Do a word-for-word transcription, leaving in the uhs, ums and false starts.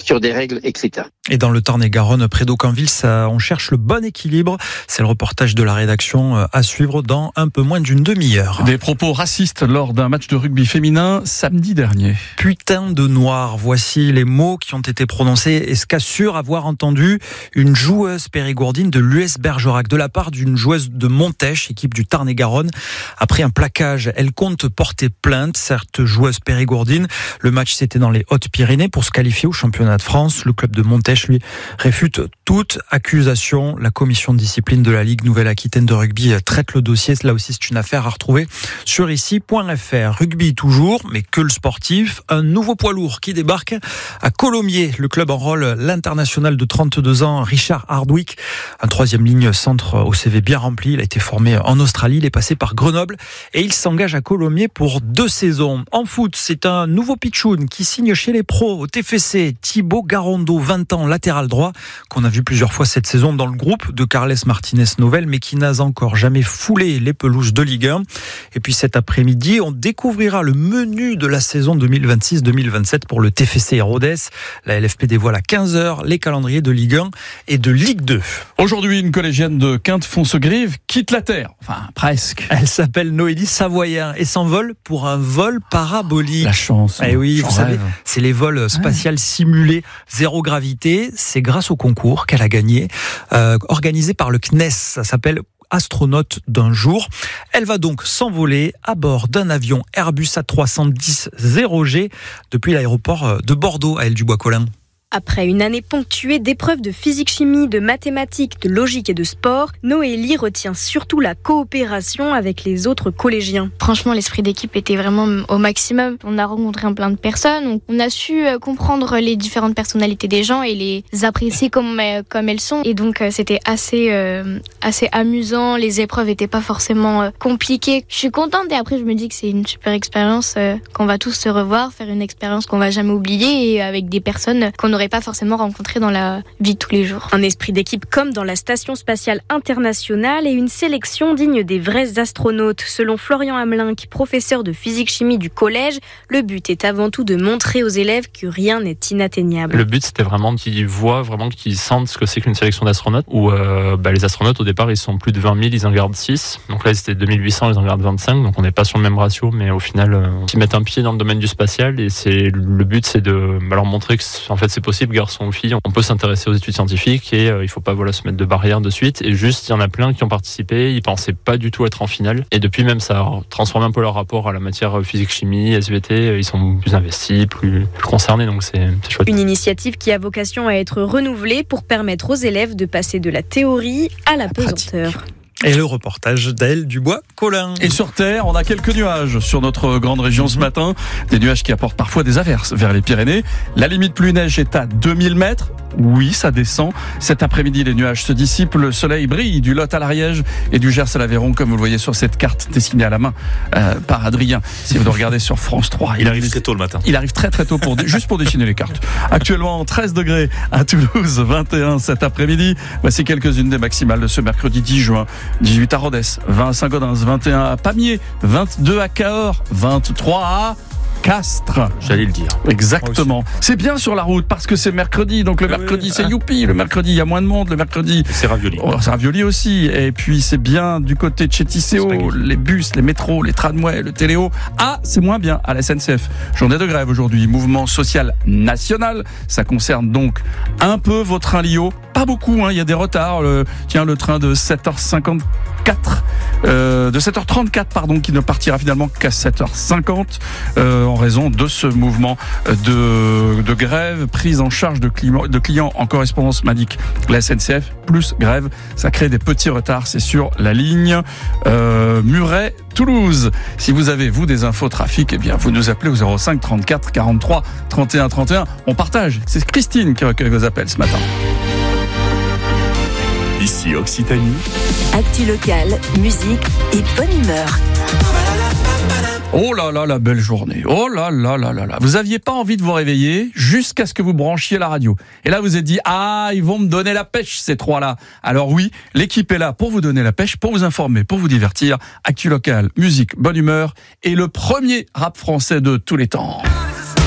sur des règles, et cetera. Et dans le Tarn-et-Garonne, près d'Aucamville, ça, on cherche le bon équilibre. C'est le reportage de la rédaction à suivre dans un peu moins d'une demi-heure. Des propos racistes lors d'un match de rugby féminin samedi dernier. Putain de noir, voici les mots qui ont été prononcés et ce qu'assure avoir entendu une joueuse périgourdine de l'U S Bergerac de la part d'une joueuse de Montèche, équipe du Tarn-et-Garonne. Après un plaquage, elle compte porter plainte, cette joueuse périgourdine. Le match, c'était dans les Hautes-Pyrénées pour se qualifier au championnat de France. Le club de Montèche, lui, réfute toute accusation. La commission de discipline de la Ligue Nouvelle-Aquitaine de rugby traite le dossier. Là aussi, c'est une affaire à retrouver sur ici point f r. Rugby toujours, mais que le sportif. Un nouveau poids lourd qui débarque à Colomiers. Le club enrôle l'international de trente-deux ans, Richard Hardwick. Un troisième ligne centre au C V bien rempli. Il a été formé en Australie. Il est passé par Grenoble et il s'engage à Colomiers pour deux saisons. En foot, c'est un nouveau pitchoun qui signe chez les pros au T F C. Thibaut Garondo, vingt ans, latéral droit, qu'on a vu plusieurs fois cette saison dans le groupe de Carles Martinez Novel, mais qui n'a encore jamais foulé les pelouses de Ligue un. Et puis cet après-midi, on découvrira le menu de la saison deux mille vingt-six deux mille vingt-sept pour le T F C Rodez. La L F P dévoile à quinze heures les calendriers de Ligue un et de Ligue deux. Aujourd'hui, une collégienne de Quinte-Foncegrive quitte la Terre. Enfin, presque. Elle s'appelle Noélie Savoyen et s'envole pour un vol parabolique. La chance. Eh oui, J'en vous savez, rêve. c'est les vols spatials simulés, zéro gravité. C'est grâce au concours qu'elle a gagné, euh, organisé par le C N E S. Ça s'appelle astronaute d'un jour. Elle va donc s'envoler à bord d'un avion Airbus A trois cent dix zéro G depuis l'aéroport de Bordeaux à Aile-du-Bois-Colin. Après une année ponctuée d'épreuves de physique-chimie, de mathématiques, de logique et de sport, Noélie retient surtout la coopération avec les autres collégiens. Franchement, l'esprit d'équipe était vraiment au maximum. On a rencontré plein de personnes, on a su comprendre les différentes personnalités des gens et les apprécier comme, comme elles sont. Et donc, c'était assez, euh, assez amusant. Les épreuves n'étaient pas forcément compliquées. Je suis contente et après, je me dis que c'est une super expérience, euh, qu'on va tous se revoir, faire une expérience qu'on va jamais oublier et avec des personnes qu'on n'aurait pas forcément rencontré dans la vie de tous les jours. Un esprit d'équipe comme dans la Station spatiale internationale et une sélection digne des vrais astronautes. Selon Florian Hamelin, professeur de physique-chimie du collège, le but est avant tout de montrer aux élèves que rien n'est inatteignable. Le but, c'était vraiment qu'ils voient, vraiment qu'ils sentent ce que c'est qu'une sélection d'astronautes, où euh, bah, les astronautes, au départ, ils sont plus de vingt mille, ils en gardent six. Donc là, c'était deux mille huit cents, ils en gardent vingt-cinq. Donc on n'est pas sur le même ratio, mais au final, euh, ils mettent un pied dans le domaine du spatial et c'est, le but, c'est de bah, leur montrer que en fait, c'est possible, garçon ou fille, on peut s'intéresser aux études scientifiques et euh, il faut pas voilà, se mettre de barrières de suite. Et juste, il y en a plein qui ont participé, ils pensaient pas du tout être en finale. Et depuis même, ça a transformé un peu leur rapport à la matière physique-chimie, S V T. Ils sont plus investis, plus, plus concernés, donc c'est, c'est chouette. Une initiative qui a vocation à être renouvelée pour permettre aux élèves de passer de la théorie à la, la pesanteur. Pratique. Et le reportage d'Aile-du-Bois-Colin. Et sur Terre, on a quelques nuages sur notre grande région ce matin. Des nuages qui apportent parfois des averses vers les Pyrénées. La limite pluie-neige est à deux mille mètres. Oui, ça descend. Cet après-midi, les nuages se dissipent. Le soleil brille du Lot à l'Ariège et du Gers à l'Aveyron, comme vous le voyez sur cette carte dessinée à la main euh, par Adrien. Si vous le regardez sur France trois. Il arrive très tôt le matin. Il arrive très très tôt pour juste pour dessiner les cartes. Actuellement, treize degrés à Toulouse, vingt et un cet après-midi. Voici quelques-unes des maximales de ce mercredi dix juin. dix-huit à Rodez, vingt à Saint-Gaudens, vingt et un à Pamiers, vingt-deux à Cahors, vingt-trois à Castres. J'allais le dire. Exactement. C'est bien sur la route parce que c'est mercredi. Donc le oui, mercredi, oui. c'est youpi. Le mercredi, il y a moins de monde. Le mercredi, c'est ravioli. Oh, c'est ravioli aussi. Et puis c'est bien du côté de chez Tisséo. Les bus, les métros, les tramways, le téléo. Ah, c'est moins bien à la S N C F. Journée de grève aujourd'hui. Mouvement social national. Ça concerne donc un peu vos trains L I O. Pas beaucoup, hein. Il y a des retards. Le, tiens, le train de sept heures cinquante-quatre, euh, de sept heures trente-quatre, pardon, qui ne partira finalement qu'à sept heures cinquante, euh, en raison de ce mouvement de, de grève, prise en charge de clients, de clients en correspondance, m'indique la S N C F, plus grève. Ça crée des petits retards, c'est sur la ligne euh, Muret-Toulouse. Si vous avez, vous, des infos trafic, eh bien, vous nous appelez au zéro cinq trente-quatre quarante-trois trente et un trente et un. On partage. C'est Christine qui recueille vos appels ce matin. Ici Occitanie. Actu locale, musique et bonne humeur. Oh là là, la belle journée. Oh là là là là là. Vous aviez pas envie de vous réveiller jusqu'à ce que vous branchiez la radio. Et là, vous êtes dit, ah, ils vont me donner la pêche, ces trois-là. Alors oui, l'équipe est là pour vous donner la pêche, pour vous informer, pour vous divertir. Actu locale, musique, bonne humeur et le premier rap français de tous les temps.